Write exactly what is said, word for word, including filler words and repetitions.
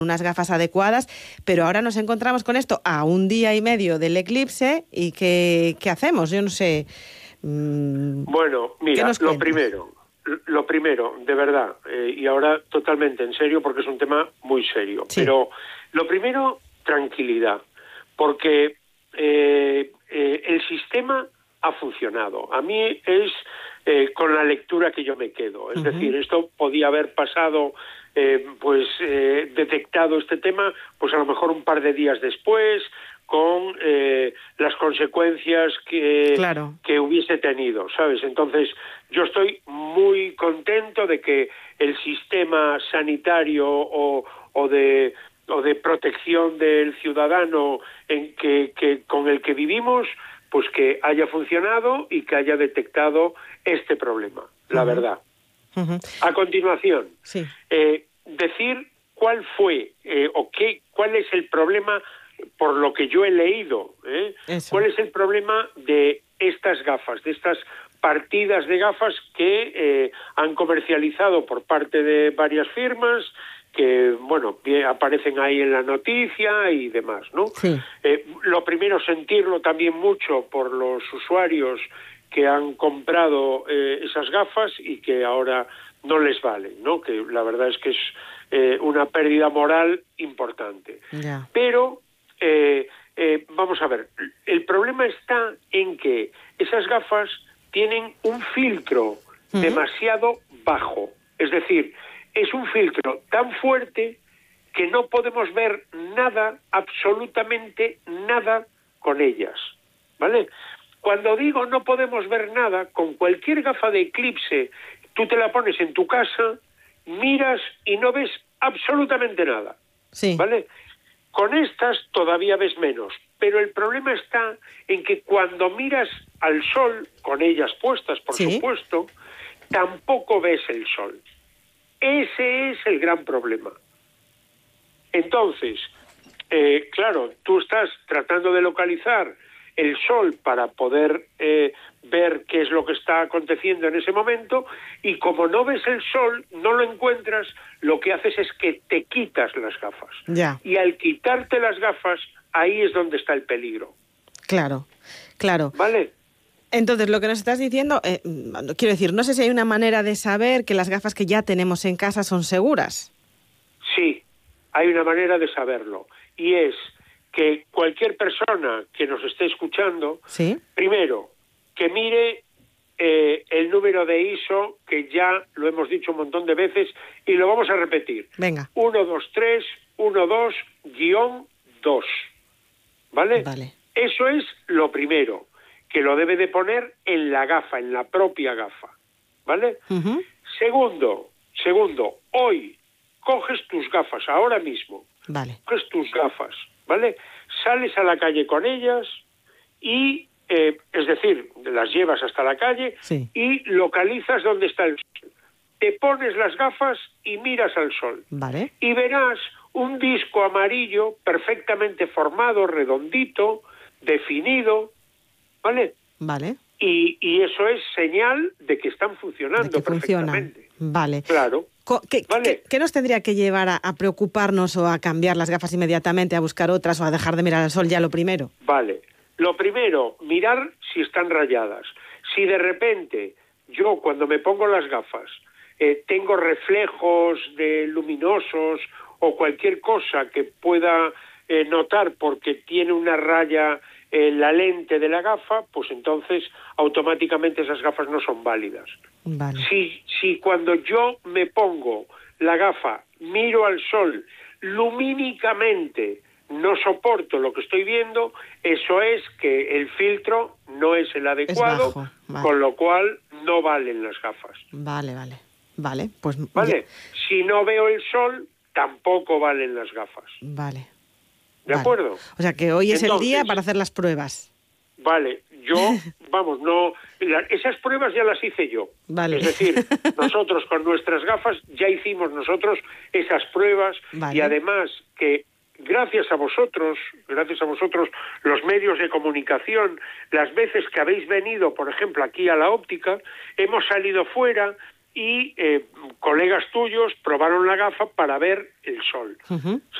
unas gafas adecuadas, pero ahora nos encontramos con esto a un día y medio del eclipse y ¿qué, qué hacemos? Yo no sé. Mmm, bueno, mira, lo primero, lo primero, de verdad, eh, y ahora totalmente en serio porque es un tema muy serio, sí. Pero lo primero, tranquilidad, porque eh, eh, el sistema ha funcionado. A mí es eh, con la lectura que yo me quedo. Es uh-huh. decir, esto podía haber pasado, eh, pues eh, detectado este tema, pues a lo mejor un par de días después, con eh, las consecuencias que, claro. que hubiese tenido, ¿sabes? Entonces, yo estoy muy contento de que el sistema sanitario o, o de o de protección del ciudadano en que, que con el que vivimos, pues que haya funcionado y que haya detectado este problema, la uh-huh. verdad. Uh-huh. A continuación, sí. eh, decir cuál fue eh, o qué, cuál es el problema, por lo que yo he leído, ¿eh? cuál es el problema de estas gafas, de estas partidas de gafas que eh, han comercializado por parte de varias firmas, que, bueno, aparecen ahí en la noticia y demás, ¿no? Sí. Eh, lo primero, sentirlo también mucho por los usuarios que han comprado eh, esas gafas y que ahora no les valen, ¿no? Que la verdad es que es eh, una pérdida moral importante. Yeah. Pero, eh, eh, vamos a ver, el problema está en que esas gafas tienen un filtro uh-huh. demasiado bajo, es decir, es un filtro tan fuerte que no podemos ver nada, absolutamente nada con ellas, ¿vale? Cuando digo no podemos ver nada, con cualquier gafa de eclipse, tú te la pones en tu casa, miras y no ves absolutamente nada, sí. ¿vale? Con estas todavía ves menos, pero el problema está en que cuando miras al sol, con ellas puestas, por ¿Sí? supuesto, tampoco ves el sol. Ese es el gran problema. Entonces, eh, claro, tú estás tratando de localizar el sol para poder eh, ver qué es lo que está aconteciendo en ese momento, y como no ves el sol, no lo encuentras, lo que haces es que te quitas las gafas. Ya. Y al quitarte las gafas, ahí es donde está el peligro. Claro, claro. ¿Vale? Entonces, lo que nos estás diciendo, eh, quiero decir, no sé si hay una manera de saber que las gafas que ya tenemos en casa son seguras. Sí, hay una manera de saberlo, y es que cualquier persona que nos esté escuchando, ¿Sí? primero, que mire eh, el número de I S O, que ya lo hemos dicho un montón de veces, y lo vamos a repetir. Venga. uno dos tres uno dos guión dos, ¿vale? Vale. Eso es lo primero, que lo debe de poner en la gafa, en la propia gafa, ¿vale? Uh-huh. Segundo, segundo, hoy coges tus gafas, ahora mismo, vale. coges tus gafas, ¿vale? Sales a la calle con ellas y, eh, es decir, las llevas hasta la calle sí. y localizas dónde está el sol. Te pones las gafas y miras al sol. Vale. Y verás un disco amarillo perfectamente formado, redondito, definido, ¿vale? Vale. Y, y eso es señal de que están funcionando de que perfectamente. Funcionan. Vale. Claro. ¿Qué, ¿Vale? ¿qué, ¿Qué nos tendría que llevar a, a preocuparnos o a cambiar las gafas inmediatamente, a buscar otras o a dejar de mirar al sol ya lo primero? Vale. Lo primero, mirar si están rayadas. Si de repente yo cuando me pongo las gafas eh, tengo reflejos de luminosos o cualquier cosa que pueda eh, notar porque tiene una raya en la lente de la gafa, pues entonces automáticamente esas gafas no son válidas. Vale. Si, si cuando yo me pongo la gafa, miro al sol, lumínicamente no soporto lo que estoy viendo, eso es que el filtro no es el adecuado, es bajo, vale. Con lo cual no valen las gafas. Vale, vale, vale. Pues ¿Vale? Ya. Si no veo el sol, tampoco valen las gafas. Vale. ¿De vale. acuerdo? O sea que hoy es Entonces, el día para hacer las pruebas. Vale, yo, vamos, no, la, esas pruebas ya las hice yo. Vale. Es decir, nosotros con nuestras gafas ya hicimos nosotros esas pruebas vale. Y además que gracias a vosotros, gracias a vosotros, los medios de comunicación, las veces que habéis venido, por ejemplo, aquí a la óptica, hemos salido fuera y eh, colegas tuyos probaron la gafa para ver el sol. Uh-huh.